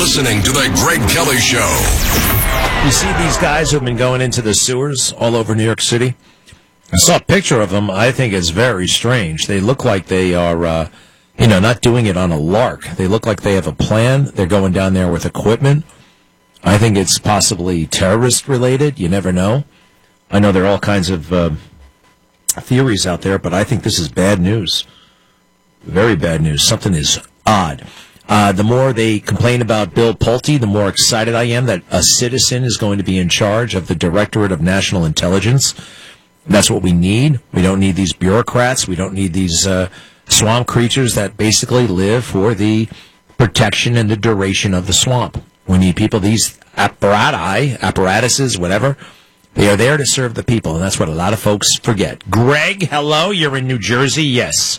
listening to The Greg Kelly Show. You see these guys who have been going into the sewers all over New York City? I saw a picture of them. I think it's very strange. They look like they are, not doing it on a lark. They look like they have a plan. They're going down there with equipment. I think it's possibly terrorist-related. You never know. I know there are all kinds of theories out there, but I think this is bad news. Very bad news. Something is odd. The more they complain about Bill Pulte, the more excited I am that a citizen is going to be in charge of the Directorate of National Intelligence. That's what we need. We don't need these bureaucrats. We don't need these swamp creatures that basically live for the protection and the duration of the swamp. We need people, these apparatuses, whatever. They are there to serve the people, and that's what a lot of folks forget. Greg, hello. You're in New Jersey. Yes.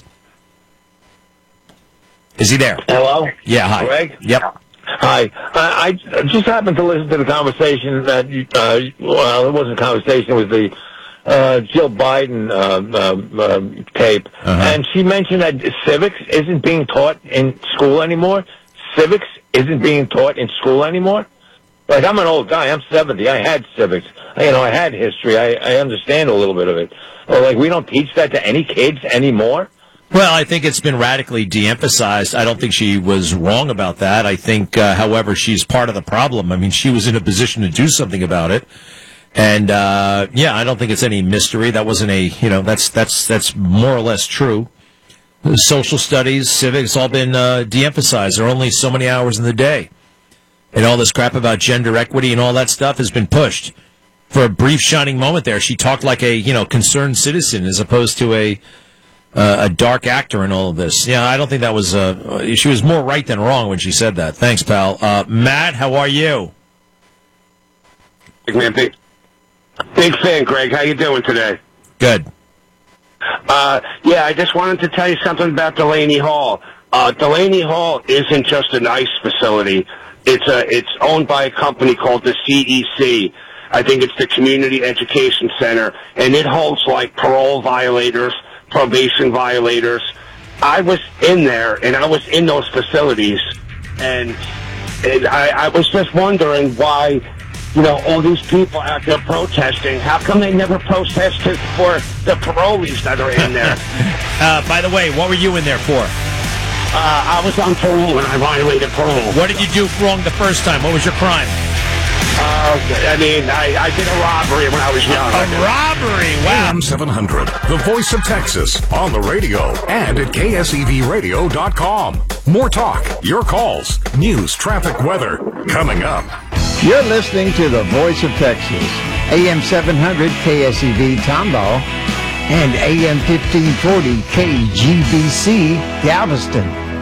Is he there? Hello? Yeah, hi. Greg? Yep. Hi. I just happened to listen to the conversation that, it wasn't a conversation, it was the Jill Biden tape. And she mentioned that civics isn't being taught in school anymore. Civics isn't being taught in school anymore. Like, I'm an old guy. I'm 70. I had civics. I had history. I understand a little bit of it. Like, we don't teach that to any kids anymore. Well, I think it's been radically de-emphasized. I don't think she was wrong about that. I think, however, she's part of the problem. I mean, she was in a position to do something about it. And, I don't think it's any mystery. That wasn't that's more or less true. Social studies, civics, all been de-emphasized. There are only so many hours in the day. And all this crap about gender equity and all that stuff has been pushed. For a brief shining moment there, she talked like a, concerned citizen as opposed to a dark actor in all of this. Yeah, I don't think that was, she was more right than wrong when she said that. Thanks, pal. Matt, how are you? Big fan, Greg. How you doing today? Good. I just wanted to tell you something about Delaney Hall. Delaney Hall isn't just an ICE facility. It's owned by a company called the CEC. I think it's the Community Education Center, and it holds like parole violators, probation violators. I was in there, and I was in those facilities, and I was just wondering why, all these people out there protesting, how come they never protested for the parolees that are in there? By the way, what were you in there for? I was on parole, and I violated parole. What did you do wrong the first time? What was your crime? I did a robbery when I was young. A robbery? Wow. AM 700, the voice of Texas, on the radio and at KSEVradio.com. More talk, your calls, news, traffic, weather, coming up. You're listening to the voice of Texas, AM 700 KSEV Tomball and AM 1540 KGBC Galveston.